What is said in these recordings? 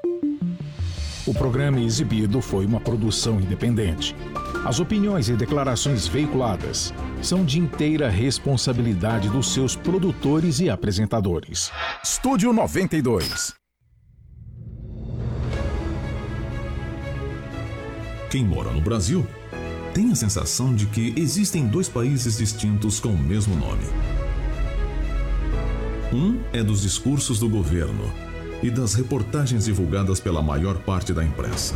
O programa exibido foi uma produção independente. As opiniões e declarações veiculadas são de inteira responsabilidade dos seus produtores e apresentadores. Estúdio 92. Quem mora no Brasil tem a sensação de que existem dois países distintos com o mesmo nome. Um é dos discursos do governo e das reportagens divulgadas pela maior parte da imprensa.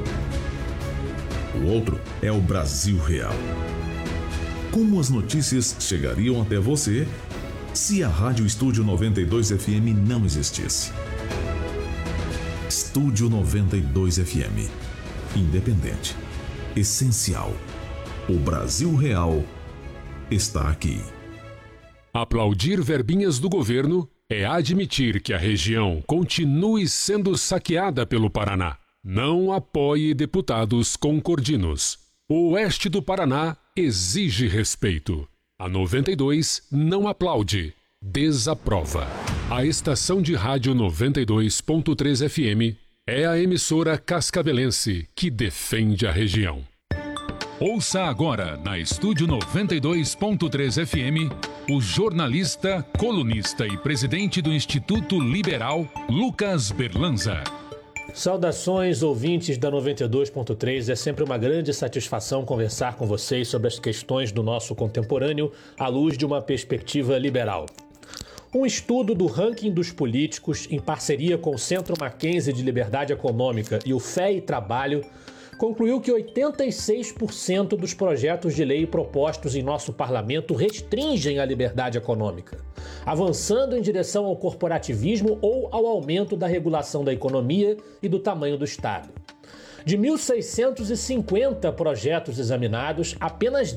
O outro é o Brasil real. Como as notícias chegariam até você se a Rádio Estúdio 92 FM não existisse? Estúdio 92 FM. Independente. Essencial. O Brasil real está aqui. Aplaudir verbinhas do governo é admitir que a região continue sendo saqueada pelo Paraná. Não apoie deputados concordinos. O oeste do Paraná exige respeito. A 92 não aplaude, desaprova. A estação de rádio 92.3 FM é a emissora cascavelense que defende a região. Ouça agora, na Estúdio 92.3 FM, o jornalista, colunista e presidente do Instituto Liberal, Lucas Berlanza. Saudações, ouvintes da 92.3. É sempre uma grande satisfação conversar com vocês sobre as questões do nosso contemporâneo à luz de uma perspectiva liberal. Um estudo do ranking dos políticos, em parceria com o Centro Mackenzie de Liberdade Econômica e o Fé e Trabalho, concluiu que 86% dos projetos de lei propostos em nosso parlamento restringem a liberdade econômica, avançando em direção ao corporativismo ou ao aumento da regulação da economia e do tamanho do Estado. De 1.650 projetos examinados, apenas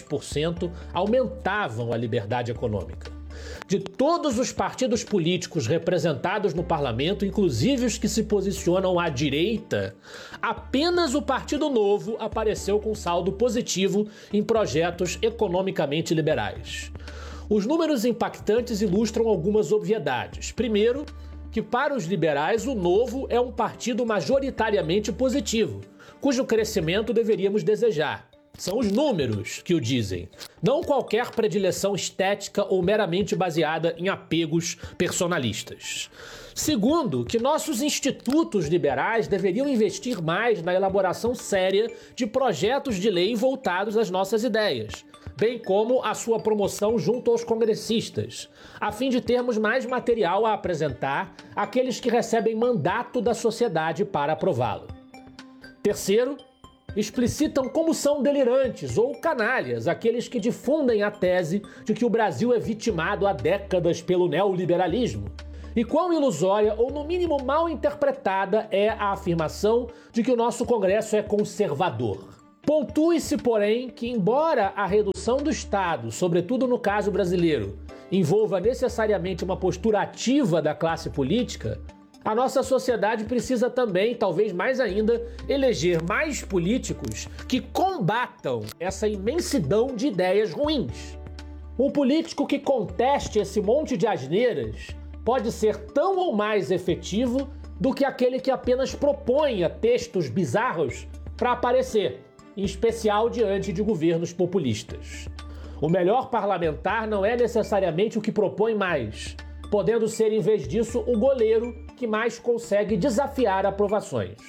10% aumentavam a liberdade econômica. De todos os partidos políticos representados no parlamento, inclusive os que se posicionam à direita, apenas o Partido Novo apareceu com saldo positivo em projetos economicamente liberais. Os números impactantes ilustram algumas obviedades. Primeiro, que para os liberais o Novo é um partido majoritariamente positivo, cujo crescimento deveríamos desejar. São os números que o dizem, não qualquer predileção estética ou meramente baseada em apegos personalistas. Segundo, que nossos institutos liberais deveriam investir mais na elaboração séria de projetos de lei voltados às nossas ideias, bem como a sua promoção junto aos congressistas, a fim de termos mais material a apresentar àqueles que recebem mandato da sociedade para aprová-lo. Terceiro, explicitam como são delirantes ou canalhas aqueles que difundem a tese de que o Brasil é vitimado há décadas pelo neoliberalismo, e quão ilusória ou no mínimo mal interpretada é a afirmação de que o nosso Congresso é conservador. Pontue-se, porém, que embora a redução do Estado, sobretudo no caso brasileiro, envolva necessariamente uma postura ativa da classe política, a nossa sociedade precisa também, talvez mais ainda, eleger mais políticos que combatam essa imensidão de ideias ruins. Um político que conteste esse monte de asneiras pode ser tão ou mais efetivo do que aquele que apenas proponha textos bizarros para aparecer, em especial diante de governos populistas. O melhor parlamentar não é necessariamente o que propõe mais, podendo ser, em vez disso, o goleiro que mais consegue desafiar aprovações.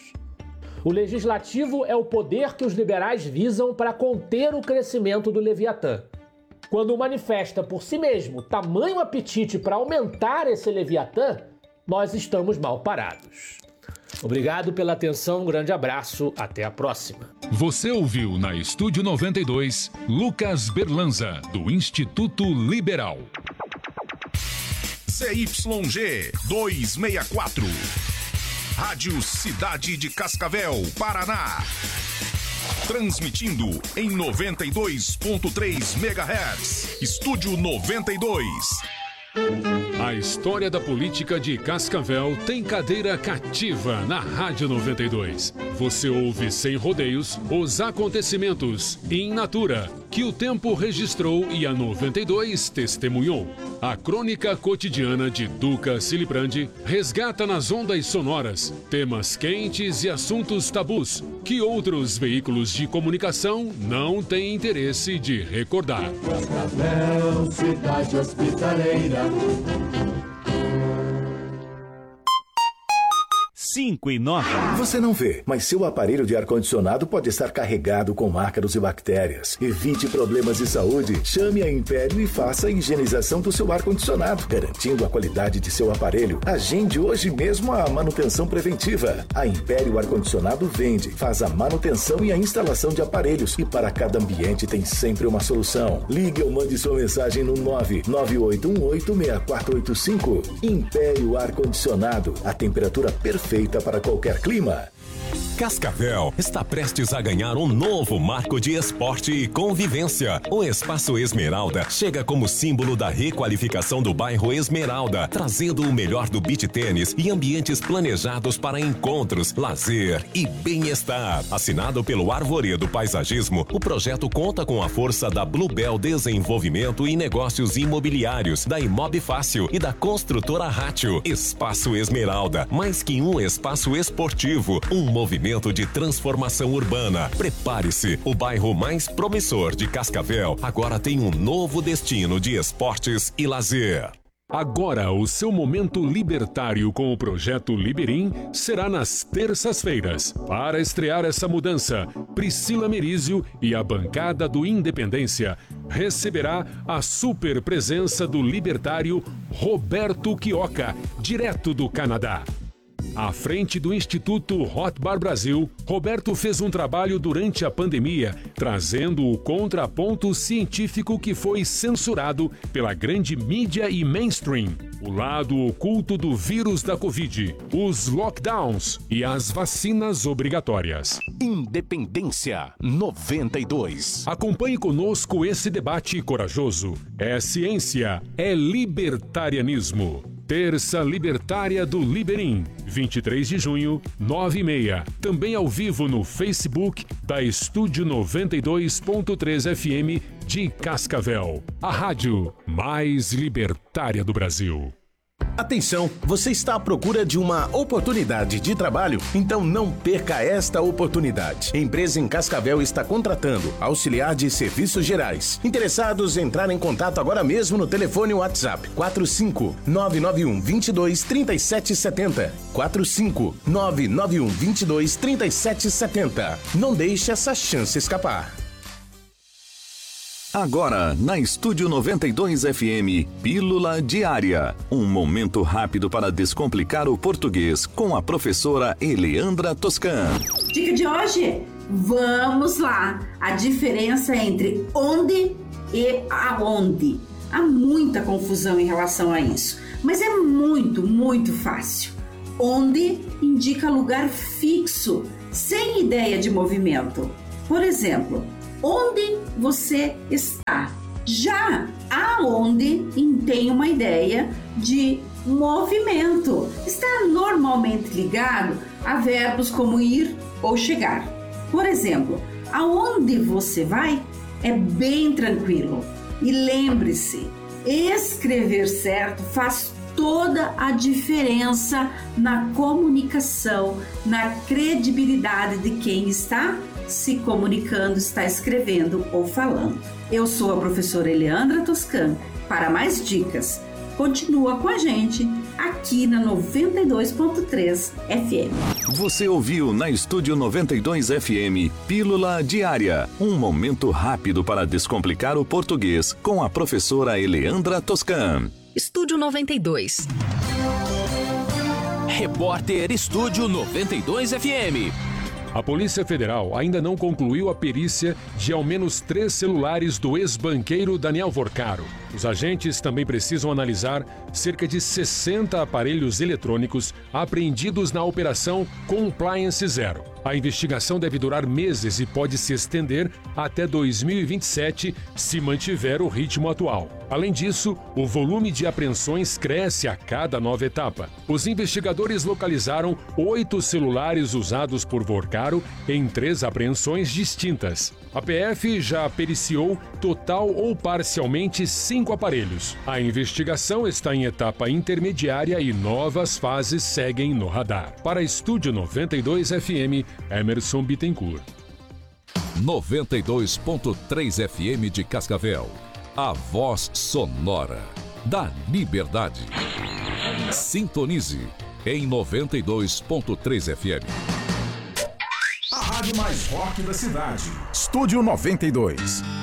O legislativo é o poder que os liberais visam para conter o crescimento do Leviatã. Quando manifesta por si mesmo tamanho apetite para aumentar esse Leviatã, nós estamos mal parados. Obrigado pela atenção, um grande abraço, até a próxima. Você ouviu na Estúdio 92, Lucas Berlanza, do Instituto Liberal. CYG 264, Rádio Cidade de Cascavel, Paraná. Transmitindo em 92.3 MHz. Estúdio 92. A história da política de Cascavel tem cadeira cativa na Rádio 92. Você ouve sem rodeios os acontecimentos in natura, que o tempo registrou e a 92 testemunhou. A crônica cotidiana de Duca Silibrandi resgata nas ondas sonoras temas quentes e assuntos tabus que outros veículos de comunicação não têm interesse de recordar. Cascavel, cidade hospitaleira. 5 e 9. Você não vê, mas seu aparelho de ar-condicionado pode estar carregado com ácaros e bactérias. Evite problemas de saúde. Chame a Império e faça a higienização do seu ar-condicionado, garantindo a qualidade de seu aparelho. Agende hoje mesmo a manutenção preventiva. A Império Ar-Condicionado vende, faz a manutenção e a instalação de aparelhos. E para cada ambiente tem sempre uma solução. Ligue ou mande sua mensagem no 998186485. Império Ar-Condicionado, a temperatura perfeita para qualquer clima. Cascavel está prestes a ganhar um novo marco de esporte e convivência. O Espaço Esmeralda chega como símbolo da requalificação do bairro Esmeralda, trazendo o melhor do beach tênis e ambientes planejados para encontros, lazer e bem-estar. Assinado pelo Arvoredo Paisagismo, o projeto conta com a força da Bluebell Desenvolvimento e Negócios Imobiliários, da Imob Fácil e da construtora Rátio. Espaço Esmeralda, mais que um espaço esportivo, um movimento de transformação urbana. Prepare-se, o bairro mais promissor de Cascavel agora tem um novo destino de esportes e lazer. Agora, o seu momento libertário com o Projeto Liberim será nas terças-feiras. Para estrear essa mudança, Priscila Merizio e a bancada do Independência receberá a super presença do libertário Roberto Quioca, direto do Canadá. À frente do Instituto Rothbard Brasil, Roberto fez um trabalho durante a pandemia, trazendo o contraponto científico que foi censurado pela grande mídia e mainstream. O lado oculto do vírus da Covid, os lockdowns e as vacinas obrigatórias. Independência 92. Acompanhe conosco esse debate corajoso. É ciência, é libertarianismo. Terça Libertária do Liberim, 23 de junho, 9h30. Também ao vivo no Facebook da Estúdio 92.3 FM de Cascavel. A rádio mais libertária do Brasil. Atenção, você está à procura de uma oportunidade de trabalho? Então não perca esta oportunidade. A empresa em Cascavel está contratando auxiliar de serviços gerais. Interessados em entrar em contato agora mesmo no telefone WhatsApp 45991 22 3770. 45991 22 3770. Não deixe essa chance escapar. Agora, na Estúdio 92 FM, Pílula Diária. Um momento rápido para descomplicar o português com a professora Eleandra Toscan. Dica de hoje? Vamos lá! A diferença entre onde e aonde. Há muita confusão em relação a isso, mas é muito fácil. Onde indica lugar fixo, sem ideia de movimento. Por exemplo, onde você está. Já aonde tem uma ideia de movimento. Está normalmente ligado a verbos como ir ou chegar. Por exemplo, aonde você vai é bem tranquilo. E lembre-se, escrever certo faz toda a diferença na comunicação, na credibilidade de quem está se comunicando, está escrevendo ou falando. Eu sou a professora Eleandra Toscan. Para mais dicas, continua com a gente aqui na 92.3 FM. Você ouviu na Estúdio 92 FM, Pílula Diária. Um momento rápido para descomplicar o português com a professora Eleandra Toscan. Estúdio 92. Repórter Estúdio 92 FM. A Polícia Federal ainda não concluiu a perícia de ao menos 3 celulares do ex-banqueiro Daniel Vorcaro. Os agentes também precisam analisar cerca de 60 aparelhos eletrônicos apreendidos na Operação Compliance Zero. A investigação deve durar meses e pode se estender até 2027 se mantiver o ritmo atual. Além disso, o volume de apreensões cresce a cada nova etapa. Os investigadores localizaram 8 celulares usados por Vorcaro em 3 apreensões distintas. A PF já periciou total ou parcialmente 5 aparelhos. A investigação está em etapa intermediária e novas fases seguem no radar. Para Estúdio 92 FM, Emerson Bittencourt. 92.3 FM de Cascavel. A voz sonora da liberdade. Sintonize em 92.3 FM. A rádio mais rock da cidade. Estúdio 92.